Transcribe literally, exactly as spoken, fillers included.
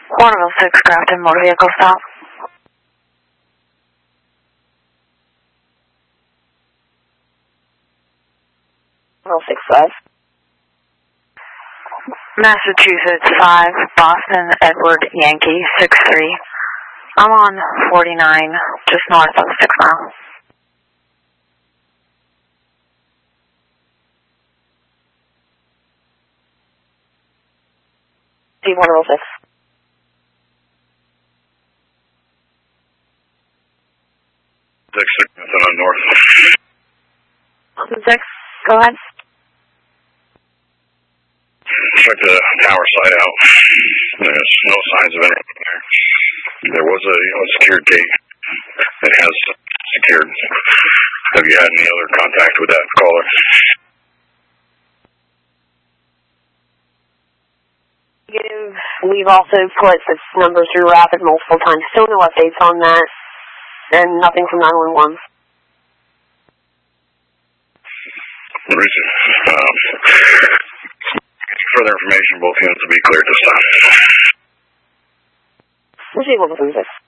Waterville six, Grafton, motor vehicle stop. Waterville six five. Massachusetts five, Boston, Edward, Yankee, six three. I'm on forty-nine, just north of six mile. D Waterville six. Six, six, that's on north. Boston six, go ahead. Check the tower side out. There's no signs of anything there. There was a, you know, a secured gate. It has secured. Have you had any other contact with that caller? We've also put this number through rapid multiple times. Still no updates on that. And nothing from nine one one. Um, further information, both units will be cleared this time. Receive Waterville six.